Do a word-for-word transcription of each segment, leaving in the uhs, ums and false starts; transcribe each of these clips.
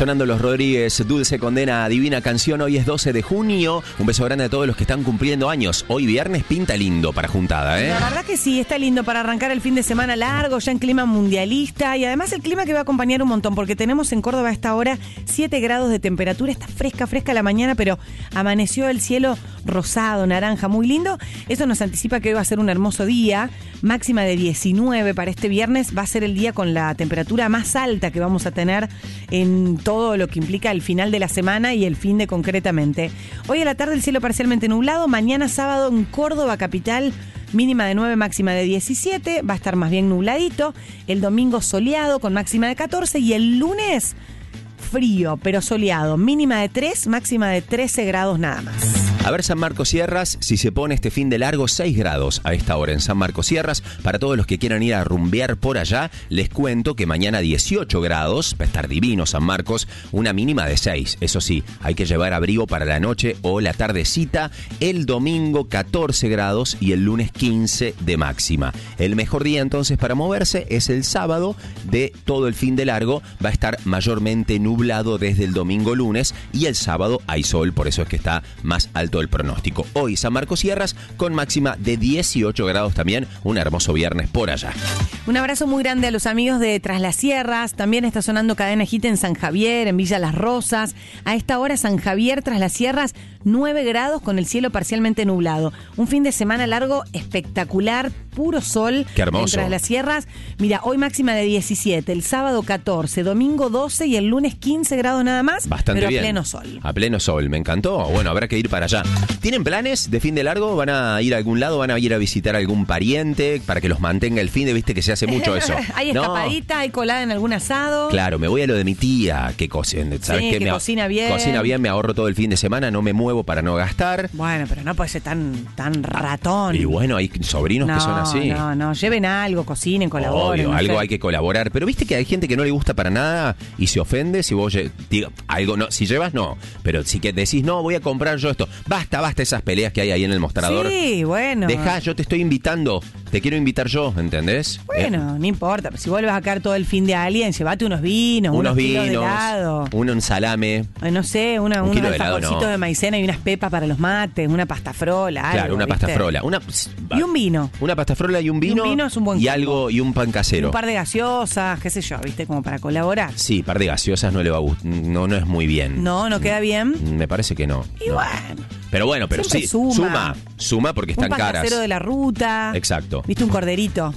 Sonando Los Rodríguez, Dulce Condena, divina canción. Hoy es doce de junio. Un beso grande a todos los que están cumpliendo años. Hoy viernes pinta lindo para juntada, ¿eh? La verdad que sí, está lindo para arrancar el fin de semana largo, ya en clima mundialista. Y además el clima que va a acompañar un montón, porque tenemos en Córdoba a esta hora siete grados de temperatura. Está fresca, fresca la mañana, pero amaneció el cielo rosado, naranja, muy lindo. Eso nos anticipa que hoy va a ser un hermoso día. Máxima de diecinueve para este viernes. Va a ser el día con la temperatura más alta que vamos a tener en todo lo que implica el final de la semana y el fin de concretamente. Hoy a la tarde el cielo parcialmente nublado. Mañana sábado en Córdoba capital, mínima de nueve, máxima de diecisiete. Va a estar más bien nubladito. El domingo soleado con máxima de catorce. Y el lunes frío, pero soleado. Mínima de tres, máxima de trece grados nada más. A ver, San Marcos Sierras, si se pone este fin de largo, seis grados a esta hora en San Marcos Sierras. Para todos los que quieran ir a rumbear por allá, les cuento que mañana dieciocho grados, va a estar divino San Marcos, una mínima de seis. Eso sí, hay que llevar abrigo para la noche o la tardecita. El domingo catorce grados y el lunes quince de máxima. El mejor día entonces para moverse es el sábado de todo el fin de largo. Va a estar mayormente nublado desde el domingo lunes y el sábado hay sol, por eso es que está más alto el pronóstico. Hoy San Marcos Sierras con máxima de dieciocho grados también, un hermoso viernes por allá. Un abrazo muy grande a los amigos de Tras las Sierras. También está sonando Cadena Hit en San Javier, en Villa Las Rosas. A esta hora San Javier, Tras las Sierras, nueve grados con el cielo parcialmente nublado. Un fin de semana largo espectacular, puro sol. Qué hermoso. En Tras las Sierras. Mira, hoy máxima de diecisiete, el sábado catorce, domingo doce y el lunes quince grados nada más. Bastante pero bien. a pleno sol. A pleno sol, me encantó. Bueno, habrá que ir para allá. ¿Tienen planes de fin de largo? ¿Van a ir a algún lado? ¿Van a ir a visitar a algún pariente para que los mantenga el fin de? Viste que se hace mucho eso. Hay No. escapadita, hay colada en algún asado. Claro, me voy a lo de mi tía, que cocina, ¿sabes Sí, qué? que Me ahor- cocina bien. Cocina bien, me ahorro todo el fin de semana, no me muevo para no gastar. Bueno, pero no puede ser tan, tan ratón. Y bueno, hay sobrinos no, que son así. No, no, lleven algo, cocinen, colaboren. Obvio, no algo sé. hay que colaborar. Pero viste que hay gente que no le gusta para nada y se ofende si vos lle- diga, algo no, si llevas no. Pero si que decís, no, voy a comprar yo esto. Basta, basta esas peleas que hay ahí en el mostrador. Sí, bueno. Dejá, yo te estoy invitando. Te quiero invitar yo, ¿entendés? Bueno, no importa. Si vuelves a caer todo el fin de alguien, llévate unos vinos, Eh, unos unos kilos de vinos, helado. uno en salame. Ay, no sé, una, Un unos kilo de helado, alfajorcitos no. de maicena y unas pepas para los mates, una pasta frola, algo, Claro, una pasta ¿viste? frola. Una, Y un vino. Una pasta frola y un vino. Y un vino es un buen Y combo. algo, y un pan casero. Un par de gaseosas, qué sé yo, ¿viste? Como para colaborar. Sí, par de gaseosas no le va a gustar. No, no es muy bien. No, no queda bien. Me parece que no. Y no. bueno. Pero bueno, pero Siempre sí. suma. Suma. Suma porque están Un pan caras. casero de la ruta. Exacto. ¿Viste? Un corderito.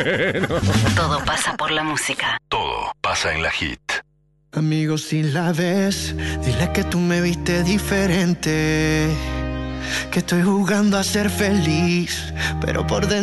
Todo pasa por la música. Todo pasa en la Hit. Amigos, si la ves, dile que tú me viste diferente, que estoy jugando a ser feliz, pero por dentro